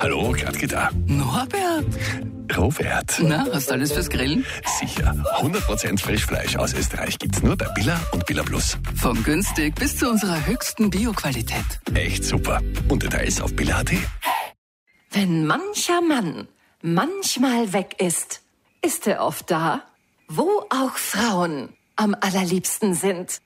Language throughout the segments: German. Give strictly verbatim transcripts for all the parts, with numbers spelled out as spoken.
Hallo, Katke da. Norbert? Robert. Na, hast du alles fürs Grillen? Sicher. hundert Prozent Frischfleisch aus Österreich gibt's nur bei Billa und Billa Plus. Von günstig bis zu unserer höchsten Bioqualität. Echt super. Und Details auf billa punkt at. Wenn mancher Mann manchmal weg ist, ist er oft da, wo auch Frauen am allerliebsten sind.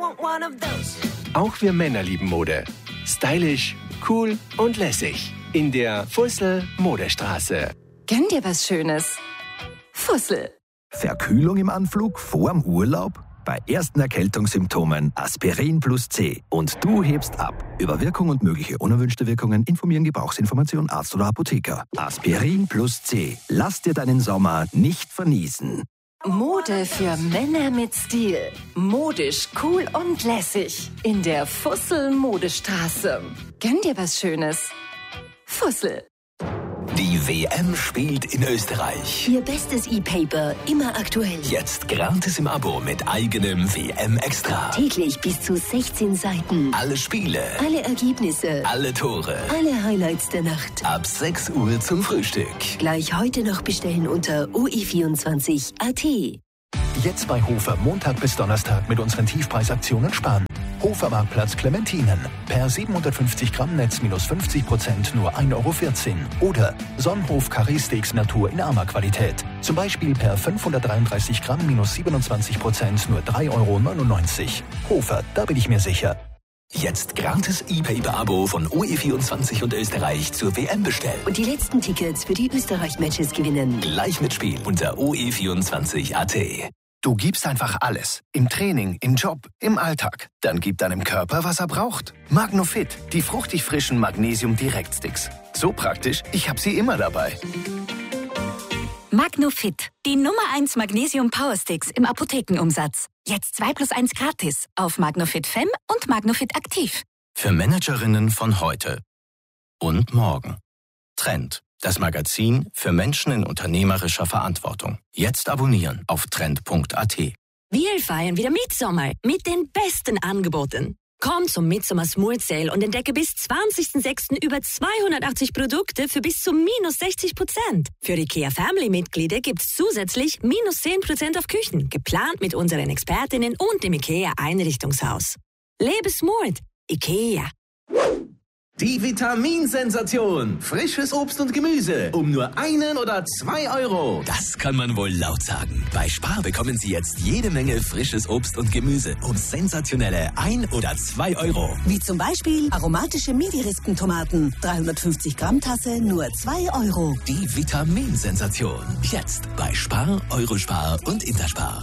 Auch wir Männer lieben Mode. Stylisch, cool und lässig. In der Fussel Modestraße. Gönn dir was Schönes. Fussel. Verkühlung im Anflug vorm Urlaub? Bei ersten Erkältungssymptomen Aspirin plus C. Und du hebst ab. Über Wirkung und mögliche unerwünschte Wirkungen informieren Gebrauchsinformation Arzt oder Apotheker. Aspirin plus C. Lass dir deinen Sommer nicht verniesen. Mode für Männer mit Stil. Modisch, cool und lässig. In der Fussel Modestraße. Gönn dir was Schönes. Fussel. Die W M spielt in Österreich. Ihr bestes E-Paper, immer aktuell. Jetzt gratis im Abo mit eigenem W M-Extra. Täglich bis zu sechzehn Seiten. Alle Spiele. Alle Ergebnisse. Alle Tore. Alle Highlights der Nacht. Ab sechs Uhr zum Frühstück. Gleich heute noch bestellen unter o e vierundzwanzig punkt a t. Jetzt bei Hofer Montag bis Donnerstag mit unseren Tiefpreisaktionen sparen. Hofer Marktplatz Clementinen. Per siebenhundertfünfzig Gramm Netz minus fünfzig Prozent nur ein Euro vierzehn. Oder Sonnenhof Carré Steaks Natur in armer Qualität. Zum Beispiel per fünfhundertdreiunddreißig Gramm minus siebenundzwanzig Prozent nur drei Euro neunundneunzig. Hofer, da bin ich mir sicher. Jetzt gratis E-Paper-Abo von O E vierundzwanzig und Österreich zur W M bestellen. Und die letzten Tickets für die Österreich-Matches gewinnen. Gleich mitspielen unter o e vierundzwanzig punkt a t. Du gibst einfach alles. Im Training, im Job, im Alltag. Dann gib deinem Körper, was er braucht. Magnofit, die fruchtig frischen Magnesium-Direktsticks. So praktisch, ich habe sie immer dabei. Magnofit, die Nummer eins Magnesium Powersticks im Apothekenumsatz. Jetzt zwei plus eins gratis auf Magnofit Femme und Magnofit Aktiv. Für Managerinnen von heute und morgen. Trend, das Magazin für Menschen in unternehmerischer Verantwortung. Jetzt abonnieren auf trend punkt a t. Wir feiern wieder Mitsommer mit den besten Angeboten. Komm zum Midsommer Smooth Sale und entdecke bis zwanzigsten sechsten über zweihundertachtzig Produkte für bis zu minus sechzig Prozent. Für IKEA Family-Mitglieder gibt's zusätzlich minus zehn Prozent auf Küchen, geplant mit unseren Expertinnen und dem IKEA Einrichtungshaus. Lebe smooth. IKEA. Die Vitaminsensation. Frisches Obst und Gemüse. Um nur einen oder zwei Euro. Das kann man wohl laut sagen. Bei Spar bekommen Sie jetzt jede Menge frisches Obst und Gemüse um sensationelle ein oder zwei Euro. Wie zum Beispiel aromatische Midi-Rispentomaten. dreihundertfünfzig Gramm Tasse, nur zwei Euro. Die Vitaminsensation. Jetzt bei Spar, Eurospar und Interspar.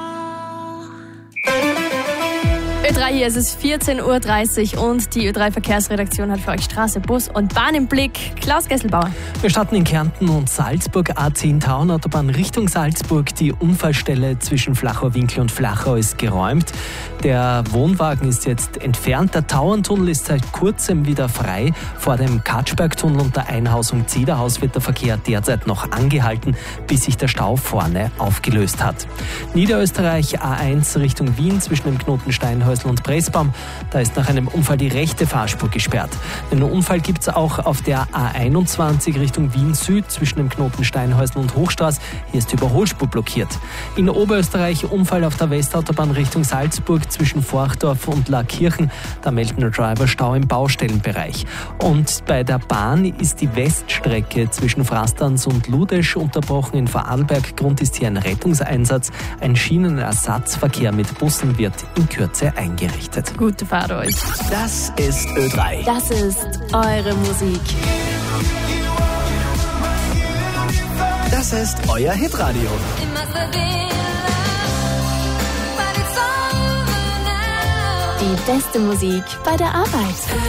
Ö drei, hier ist es vierzehn Uhr dreißig und die Ö drei Verkehrsredaktion hat für euch Straße, Bus und Bahn im Blick. Klaus Gesselbauer. Wir starten in Kärnten und Salzburg, A zehn Tauernautobahn Richtung Salzburg. Die Unfallstelle zwischen Flachau-Winkel und Flachau ist geräumt. Der Wohnwagen ist jetzt entfernt. Der Tauerntunnel ist seit kurzem wieder frei. Vor dem Katschbergtunnel und der Einhausung Zederhaus wird der Verkehr derzeit noch angehalten, bis sich der Stau vorne aufgelöst hat. Niederösterreich A eins Richtung Wien zwischen dem Knoten Steinhäusl und Pressbaum. Da ist nach einem Unfall die rechte Fahrspur gesperrt. Den Unfall gibt es auch auf der A einundzwanzig Richtung Wien Süd zwischen dem Knoten Steinhäusl und Hochstraß. Hier ist die Überholspur blockiert. In Oberösterreich Unfall auf der Westautobahn Richtung Salzburg zwischen Forchdorf und Laakirchen. Da melden der Driver Stau im Baustellenbereich. Und bei der Bahn ist die Weststrecke zwischen Frastans und Ludesch unterbrochen in Vorarlberg. Grund ist hier ein Rettungseinsatz. Ein Schienenersatzverkehr mit Bussen wird in Kürze eingerichtet. Gute Fahrt euch. Das ist Ö drei. Das ist eure Musik. Das ist euer Hitradio. Die beste Musik bei der Arbeit.